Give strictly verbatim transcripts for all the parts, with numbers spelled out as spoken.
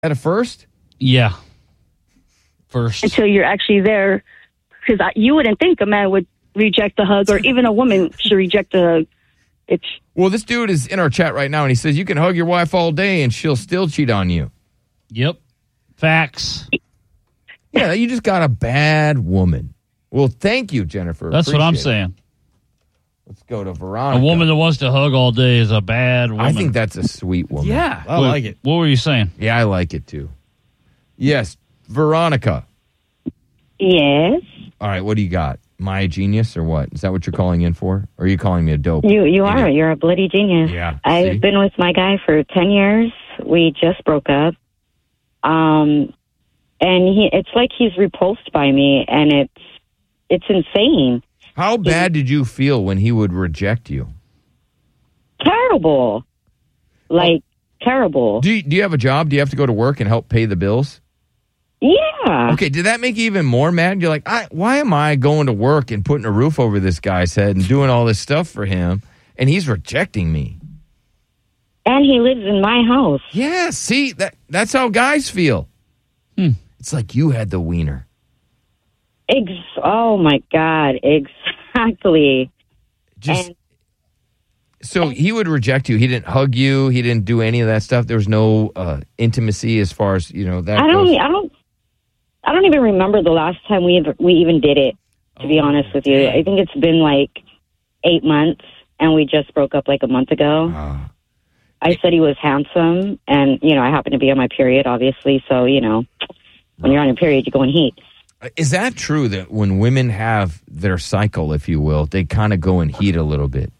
At a first? Yeah. First. Until you're actually there. Because you wouldn't think a man would reject the hug, or even a woman should reject the hug. It's Well, this dude is in our chat right now, and he says you can hug your wife all day, and she'll still cheat on you. Yep. Facts. Yeah, you just got a bad woman. Well, thank you, Jennifer. That's what I'm Appreciate it. saying. Let's go to Veronica. A woman that wants to hug all day is a bad woman. I think that's a sweet woman. Yeah. I like it. What were you saying? Yeah, I like it too. Yes, Veronica. yes. All right, what do you got? Am I a genius or what? Is that what you're calling in for? Or are you calling me a dope? You you are. Yeah. You're a bloody genius. Yeah, I've see? been with my guy for ten years. We just broke up. Um, and he it's like he's repulsed by me, and it's it's insane. How bad did you feel when he would reject you? Terrible. Like terrible. Do you, do you have a job? Do you have to go to work and help pay the bills? Yeah. Okay, did that make you even more mad? You're like, I, why am I going to work and putting a roof over this guy's head and doing all this stuff for him, and he's rejecting me? And he lives in my house. Yeah, see, that that's how guys feel. Hmm. It's like you had the wiener. Ex- oh my God, exactly. Just And- so he would reject you. He didn't hug you. He didn't do any of that stuff. There was no uh, intimacy as far as you know that. I don't. goes. I don't. I don't even remember the last time we ever, we even did it. To be Oh, honest with you, I think it's been like eight months, and we just broke up like a month ago. Ah. I said he was handsome, and you know I happen to be on my period, obviously. So you know, when you're on your period, you go in heat. Is that true that when women have their cycle, if you will, they kind of go in heat a little bit?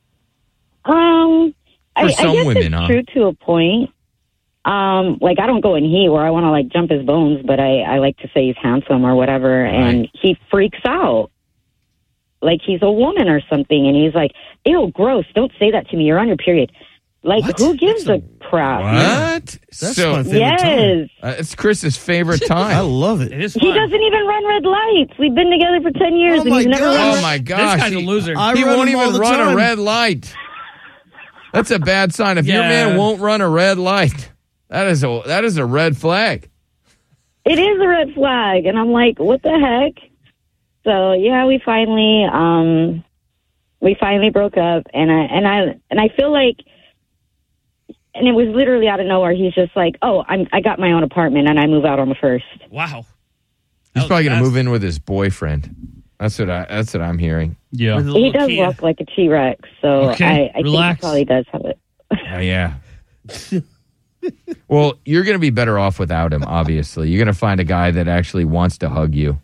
Um, I, some I guess women, it's huh? true to a point. Um, like I don't go in heat where I want to like jump his bones, but I, I like to say he's handsome or whatever, Right. and he freaks out. Like he's a woman or something, and he's like, ew, gross, don't say that to me, you're on your period. Like, What? who gives That's a crap? What? That's so my favorite time. Yes. uh, it's Chris's favorite I time. love it. It is He fun. doesn't even run red lights. We've been together for ten years, Oh and my he's never God. run Oh red my This gosh! guy's a he- loser. I He run won't them all even the run a time. red light. That's a bad sign. If your Yeah. man won't run a red light, that is a that is a red flag. It is a red flag, and I'm like, what the heck? So yeah, we finally, um, we finally broke up, and I and I and I feel like, and it was literally out of nowhere. He's just like, oh, I'm I got my own apartment, and I move out on the first. Wow. He's was probably gonna fast. move in with his boyfriend. That's what I. That's what I'm hearing. Yeah. With a He little does Kia. walk like a T-Rex, so Okay, I, I relax. think he probably does have it. Oh, yeah. Well, you're gonna be better off without him. Obviously, you're gonna find a guy that actually wants to hug you.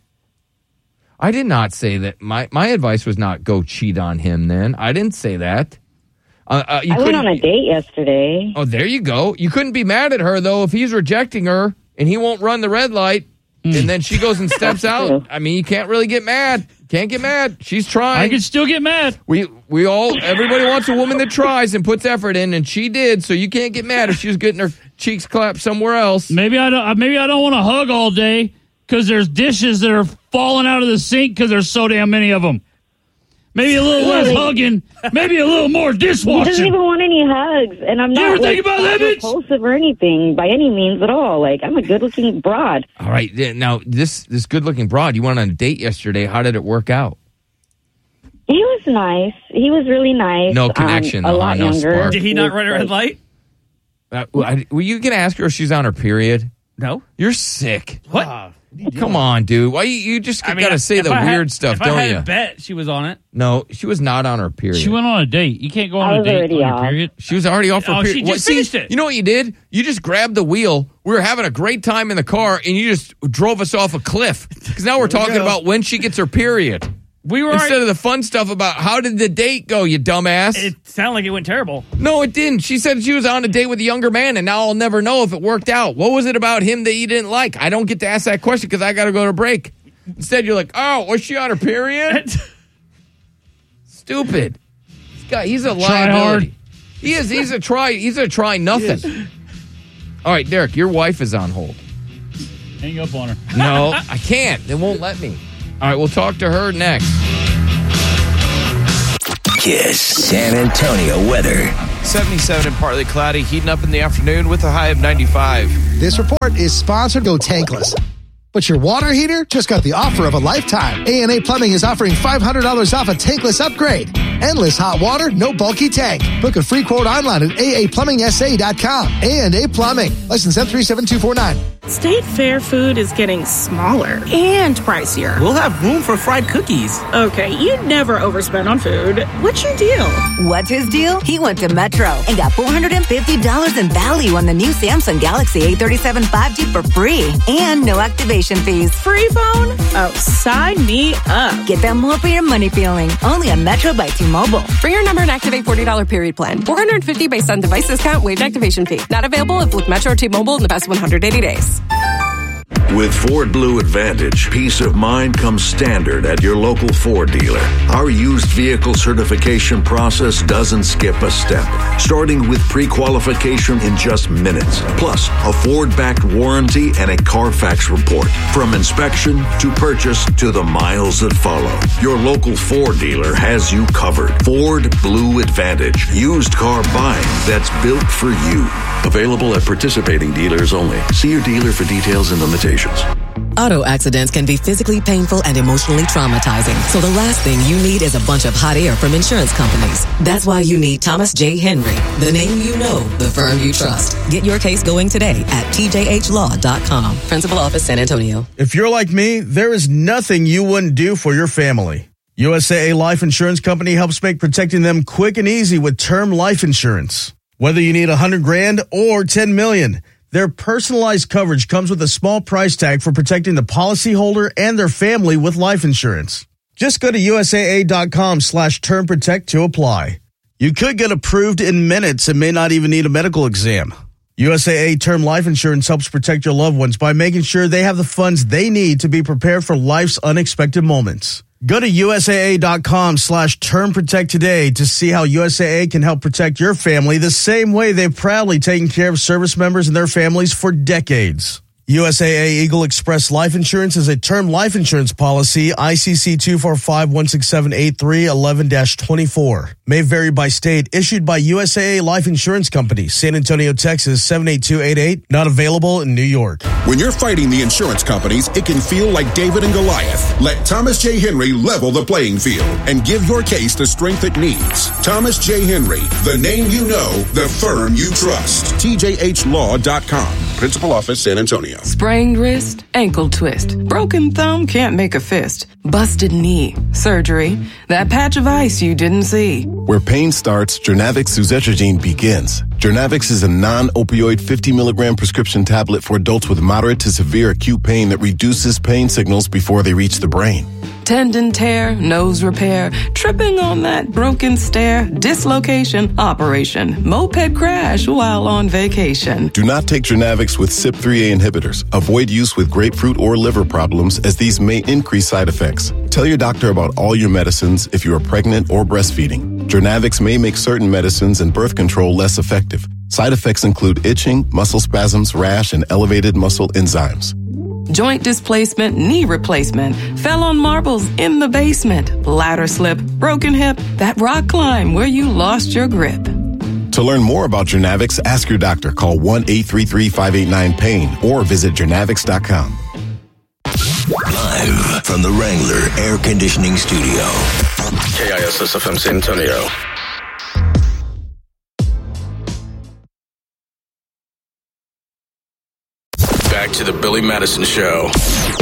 I did not say that. My my advice was not go cheat on him. Then I didn't say that. Uh, uh, you I went couldn't- on a date yesterday. Oh, there you go. You couldn't be mad at her, though, if he's rejecting her and he won't run the red light and then she goes and steps out. true. I mean, you can't really get mad. Can't get mad. She's I trying. can still get mad. we we all, everybody wants a woman that tries and puts effort in, and she did, so you can't get mad if she was getting her cheeks clapped somewhere else. Maybe I don't. Maybe I don't want to hug all day because there's dishes that are falling out of the sink because there's so damn many of them. Maybe a little less hugging. Maybe a little more He doesn't dishwashing. even want any hugs, and I'm You ever not think like about that, bitch? repulsive or anything by any means at all. Like I'm a good-looking broad. All right. th- Now, this, this good looking broad, you went on a date yesterday. How did it work out? He was nice. He was really nice. No um, connection, a though, lot huh? No younger. spark. Did he not run a red light? Uh, I- were you going to ask her if she's on her period? No. You're sick. What? Ah, Come on, dude. Why you, you just I mean, got to say if the I had- weird stuff, if don't I had you? bet she was on it. No, she was not on her period. She went on a date. You can't go I on a was date on already your off. period. She was already off her Oh, period. she What- just see, finished it. You know what you did? You just grabbed the wheel. We were having a great time in the car, and you just drove us off a cliff. Because now we're talking go. about when she gets her period. We were Instead already, of the fun stuff about how did the date go, you dumbass. it sounded like it went terrible. No, it didn't. She said she was on a date with a younger man, and now I'll never know if it worked out. What was it about him that you didn't like? I don't get to ask that question because I got to go to break. Instead, you're like, oh, was she on her period? Stupid. This guy, he's a Try liability. hard. He is. He's a try. He's a try nothing. All right, Derek, your wife is on hold. Hang up on her. No, I can't. They won't let me. All right, we'll talk to her next. Kiss San Antonio weather. seventy-seven and partly cloudy, heating up in the afternoon with a high of ninety-five. This report is sponsored Go Tankless. But your water heater just got the offer of a lifetime. A and A Plumbing is offering five hundred dollars off a tankless upgrade. Endless hot water, no bulky tank. Book a free quote online at a a plumbing s a dot com. A and A Plumbing. License M three seven two four nine. State Fair food is getting smaller and pricier. We'll have room for fried cookies. Okay, you never overspend on food. What's your deal? What's his deal? He went to Metro and got four hundred fifty dollars in value on the new Samsung Galaxy A thirty-seven five G for free and no activation fees. Free phone? Oh, sign me up. Get that more for your money feeling. Only on Metro by T-Mobile. For your number and activate forty dollars period plan. four hundred fifty dollars based on device discount, waived activation fee. Not available if with Metro or T-Mobile in the past one hundred eighty days. With Ford Blue Advantage, peace of mind comes standard at your local Ford dealer. Our used vehicle certification process doesn't skip a step, starting with pre-qualification in just minutes, plus a Ford-backed warranty and a Carfax report. From inspection to purchase to the miles that follow, your local Ford dealer has you covered. Ford Blue Advantage, used car buying that's built for you. Available at participating dealers only. See your dealer for details and limitations. Auto accidents can be physically painful and emotionally traumatizing. So the last thing you need is a bunch of hot air from insurance companies. That's why you need Thomas J. Henry, the name you know, the firm you trust. Get your case going today at T J H law dot com. Principal Office, San Antonio. If you're like me, there is nothing you wouldn't do for your family. U S A A Life Insurance Company helps make protecting them quick and easy with term life insurance. Whether you need a hundred grand or ten million, their personalized coverage comes with a small price tag for protecting the policyholder and their family with life insurance. Just go to U S A A dot com slash term protect to apply. You could get approved in minutes and may not even need a medical exam. U S A A Term Life Insurance helps protect your loved ones by making sure they have the funds they need to be prepared for life's unexpected moments. Go to U S A A dot com slash term protect today to see how U S A A can help protect your family the same way they've proudly taken care of service members and their families for decades. U S A A Eagle Express Life Insurance is a term life insurance policy, I C C two four five one six seven eight three eleven dash twenty-four. May vary by state. Issued by U S A A Life Insurance Company, San Antonio, Texas, seven eight two eight eight. Not available in New York. When you're fighting the insurance companies, it can feel like David and Goliath. Let Thomas J. Henry level the playing field and give your case the strength it needs. Thomas J. Henry, the name you know, the firm you trust. T J H law dot com. Principal Office, San Antonio. Sprained wrist, ankle twist, broken thumb, can't make a fist, busted knee, surgery, that patch of ice you didn't see. Where pain starts, Jernavix suzetrigine begins. Jernavix is a non-opioid fifty milligram prescription tablet for adults with moderate to severe acute pain that reduces pain signals before they reach the brain. Tendon tear, nose repair, tripping on that broken stair, dislocation, operation, moped crash while on vacation. Do not take Jernavix with C Y P three A inhibitors. Avoid use with grapefruit or liver problems as these may increase side effects. Tell your doctor about all your medicines if you are pregnant or breastfeeding. Jernavix may make certain medicines and birth control less effective. Side effects include itching, muscle spasms, rash, and elevated muscle enzymes. Joint displacement, knee replacement, fell on marbles in the basement, ladder slip, broken hip, that rock climb where you lost your grip. To learn more about Jernavix, ask your doctor. Call one eight three three five eight nine pain or visit Jernavix dot com. Live from the Wrangler Air Conditioning Studio. K I S S F M San Antonio. Back to the Billy Madison Show.